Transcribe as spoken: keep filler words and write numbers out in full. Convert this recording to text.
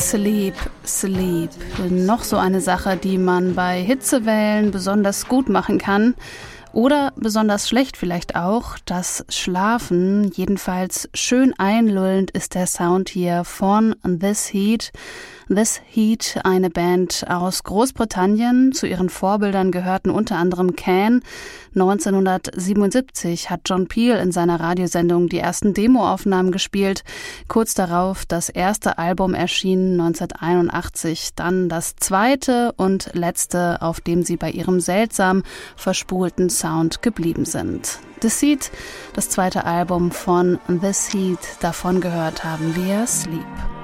Sleep, Sleep. Noch so eine Sache, die man bei Hitzewellen besonders gut machen kann. Oder besonders schlecht vielleicht auch, das Schlafen. Jedenfalls schön einlullend ist der Sound hier von This Heat. This Heat, eine Band aus Großbritannien. Zu ihren Vorbildern gehörten unter anderem Can. neunzehnhundertsiebenundsiebzig hat John Peel in seiner Radiosendung die ersten Demoaufnahmen gespielt. Kurz darauf das erste Album erschien neunzehnhunderteinundachtzig. Dann das zweite und letzte, auf dem sie bei ihrem seltsam verspulten Sound geblieben sind. This Heat, das zweite Album von This Heat. Davon gehört haben wir Sleep.